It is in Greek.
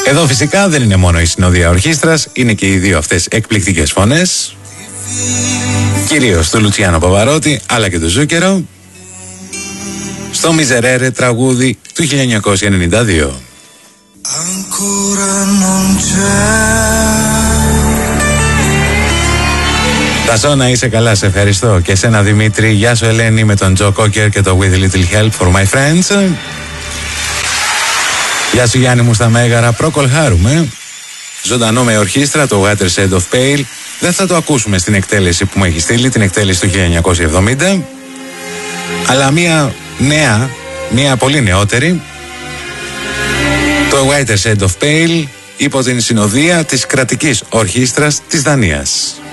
Εδώ φυσικά δεν είναι μόνο η συνοδεία ορχήστρας, είναι και οι δύο αυτές εκπληκτικές φωνές, κυρίως του Λουτσιάνο Παβαρότη αλλά και του Ζούκερο, στο Μιζερέρε τραγούδι του 1992. Τασό, να είσαι καλά, σε ευχαριστώ. Και εσένα Δημήτρη, γεια σου Ελένη με τον Τζο Κόκερ και το With a Little Help for My Friends. Γεια σου Γιάννη μου στα Μέγαρα, προκολχάρουμε. Ζωντανό με ορχήστρα, το Water's Edge of Pale. Δεν θα το ακούσουμε στην εκτέλεση που μου έχει στείλει, την εκτέλεση του 1970. Αλλά μία νέα, μία πολύ νεότερη, το Water's Edge of Pale, υπό την συνοδεία της κρατικής ορχήστρας της Δανίας.